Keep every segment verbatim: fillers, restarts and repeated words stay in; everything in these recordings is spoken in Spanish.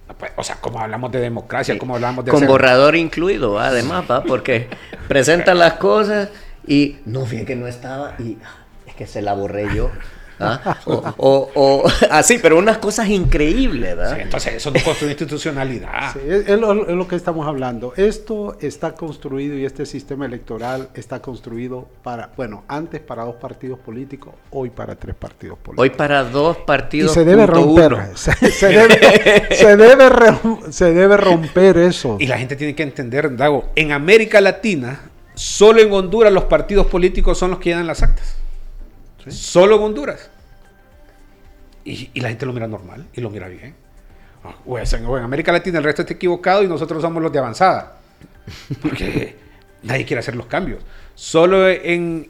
O sea, como hablamos de democracia, como hablamos de... Con hacer... borrador incluido, además, ¿va? Porque presentan las cosas y no, fíjate que no estaba y es que se la borré yo. ¿Ah? O, o, o así, pero unas cosas increíbles, ¿verdad? Sí, entonces eso no construye institucionalidad. Sí, es, es, lo, es lo que estamos hablando. Esto está construido y este sistema electoral está construido para, bueno, antes para dos partidos políticos, hoy para tres partidos políticos. Hoy para dos partidos. Y se debe romper, se, se, debe, se, debe re, se debe romper eso. Y la gente tiene que entender, Dago, en América Latina, solo en Honduras los partidos políticos son los que llenan las actas. ¿Sí? Solo en Honduras. Y, y la gente lo mira normal y lo mira bien. O en, o en América Latina el resto está equivocado y nosotros somos los de avanzada. Porque nadie quiere hacer los cambios. Solo en,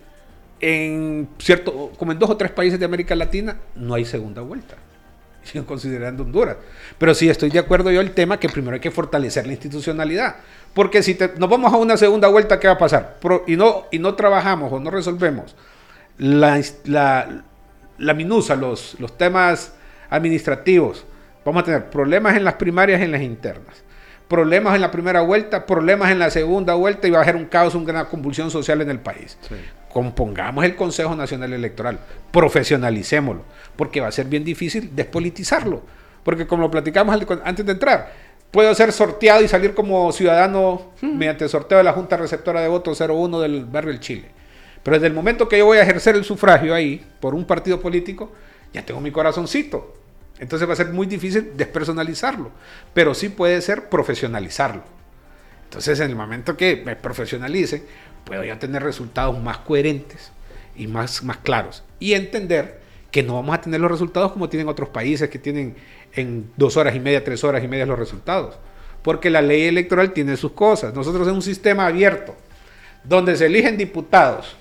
en cierto, como en dos o tres países de América Latina, no hay segunda vuelta. Considerando Honduras. Pero sí estoy de acuerdo yo el tema que primero hay que fortalecer la institucionalidad. Porque si te, nos vamos a una segunda vuelta, ¿qué va a pasar? Pro, y, no, y no trabajamos o no resolvemos la, la, la minusa, los, los temas administrativos, vamos a tener problemas en las primarias y en las internas. Problemas en la primera vuelta, problemas en la segunda vuelta y va a haber un caos, una convulsión social en el país. Sí. Compongamos el Consejo Nacional Electoral, profesionalicémoslo, porque va a ser bien difícil despolitizarlo. Porque como lo platicamos antes de entrar, puedo ser sorteado y salir como ciudadano hmm. mediante el sorteo de la Junta Receptora de Votos cero uno del barrio El Chile. Pero desde el momento que yo voy a ejercer el sufragio ahí, por un partido político, ya tengo mi corazoncito. Entonces va a ser muy difícil despersonalizarlo, pero sí puede ser profesionalizarlo. Entonces en el momento que me profesionalice, puedo ya tener resultados más coherentes y más, más claros. Y entender que no vamos a tener los resultados como tienen otros países que tienen en dos horas y media, tres horas y media los resultados. Porque la ley electoral tiene sus cosas. Nosotros en un sistema abierto, donde se eligen diputados.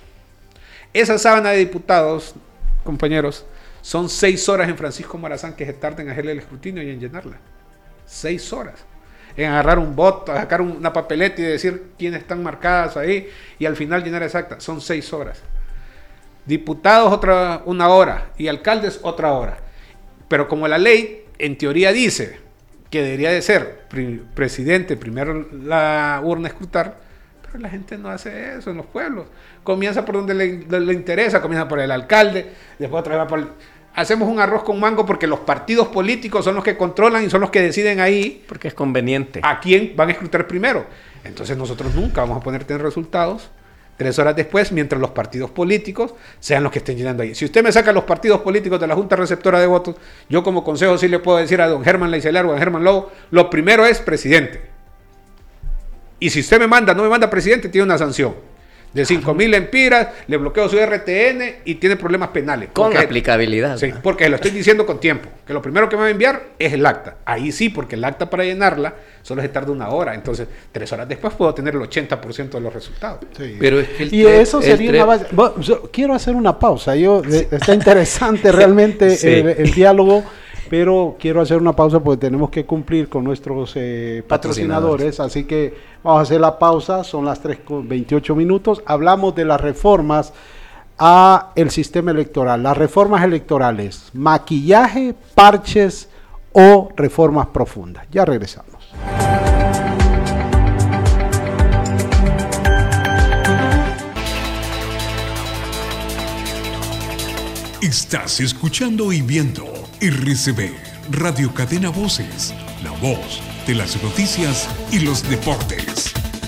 Esa sábana de diputados, compañeros, son seis horas en Francisco Morazán que se tardan en hacerle el escrutinio y en llenarla. Seis horas. En agarrar un voto, sacar una papeleta y decir quiénes están marcadas ahí y al final llenar exacta. Son seis horas. Diputados otra una hora y alcaldes otra hora. Pero como la ley en teoría dice que debería de ser pre- presidente, primero la urna a escrutar, pero la gente no hace eso en los pueblos. Comienza por donde le, le, le interesa, comienza por el alcalde, después otra vez va por el... Hacemos un arroz con mango porque los partidos políticos son los que controlan y son los que deciden ahí. Porque es conveniente. A quién van a escrutar primero. Entonces nosotros nunca vamos a poder tener resultados tres horas después, mientras los partidos políticos sean los que estén llenando ahí. Si usted me saca los partidos políticos de la Junta Receptora de Votos, yo como consejo sí le puedo decir a don Germán Leicelar o a don Germán Lobo, lo primero es presidente. Y si usted me manda, no me manda presidente, tiene una sanción de cinco mil empiras, le bloqueo su R T N y tiene problemas penales. Con porque, aplicabilidad. Sí, porque lo estoy diciendo con tiempo, que lo primero que me va a enviar es el acta. Ahí sí, porque el acta para llenarla solo se tarda una hora, entonces tres horas después puedo tener el ochenta por ciento de los resultados. Sí. Pero es que el y tre- eso sería tre- una base. Bueno, yo quiero hacer una pausa, yo sí. Está interesante realmente sí. el, el diálogo. Pero quiero hacer una pausa porque tenemos que cumplir con nuestros eh, patrocinadores, patrocinadores, así que vamos a hacer la pausa, son las tres con veintiocho minutos, hablamos de las reformas a el sistema electoral, las reformas electorales, maquillaje, parches o reformas profundas. Ya regresamos. Estás escuchando y viendo R C B, Radio Cadena Voces, la voz de las noticias y los deportes.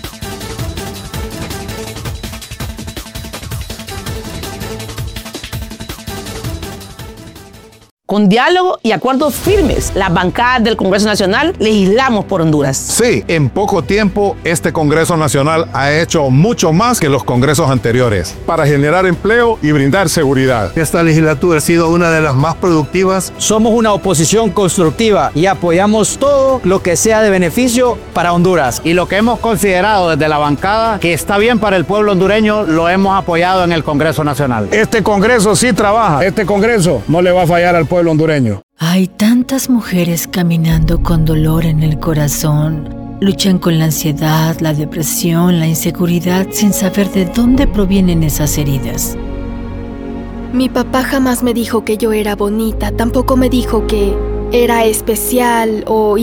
Con diálogo y acuerdos firmes, las bancadas del Congreso Nacional legislamos por Honduras. Sí, en poco tiempo este Congreso Nacional ha hecho mucho más que los congresos anteriores para generar empleo y brindar seguridad. Esta legislatura ha sido una de las más productivas. Somos una oposición constructiva y apoyamos todo lo que sea de beneficio para Honduras. Y lo que hemos considerado desde la bancada que está bien para el pueblo hondureño, lo hemos apoyado en el Congreso Nacional. Este Congreso sí trabaja. Este Congreso no le va a fallar al pueblo pueblo hondureño. Hay tantas mujeres caminando con dolor en el corazón. Luchan con la ansiedad, la depresión, la inseguridad sin saber de dónde provienen esas heridas. Mi papá jamás me dijo que yo era bonita, tampoco me dijo que era especial o